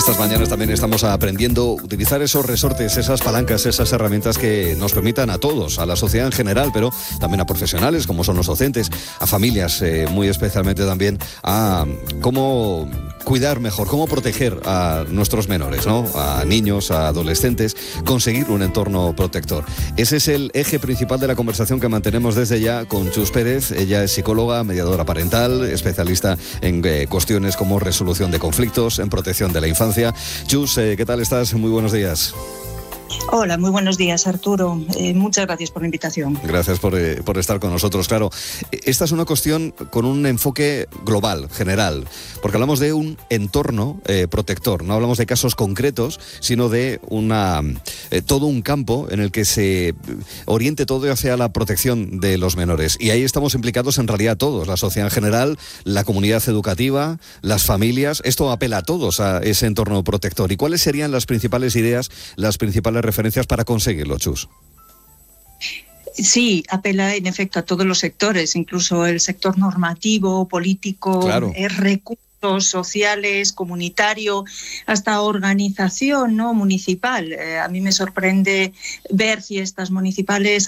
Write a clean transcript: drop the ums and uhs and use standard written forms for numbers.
estas mañanas también estamos aprendiendo a utilizar esos resortes, esas palancas, esas herramientas que nos permitan a todos, a la sociedad en general, pero también a profesionales como son los docentes, a familias, muy especialmente también a cómo cuidar mejor, cómo proteger a nuestros menores, ¿no? A niños, a adolescentes, conseguir un entorno protector. Ese es el eje principal de la conversación que mantenemos desde ya con Chus Pérez. Ella es psicóloga, mediadora parental, especialista en cuestiones como resolución de conflictos, en protección de la infancia. Chus, ¿qué tal estás? Muy buenos días. Hola, muy buenos días, Arturo. Muchas gracias por la invitación. Gracias por estar con nosotros. Claro, esta es una cuestión con un enfoque global, general, porque hablamos de un entorno protector. No hablamos de casos concretos, sino de todo un campo en el que se oriente todo hacia la protección de los menores. Y ahí estamos implicados en realidad todos, la sociedad en general, la comunidad educativa, las familias. Esto apela a todos a ese entorno protector. ¿Y cuáles serían las principales ideas, las principales referencias para conseguirlo, Chus? Sí, apela en efecto a todos los sectores, incluso el sector normativo, político, claro. Recursos sociales, comunitario, hasta organización, ¿no?, municipal. A mí me sorprende ver fiestas municipales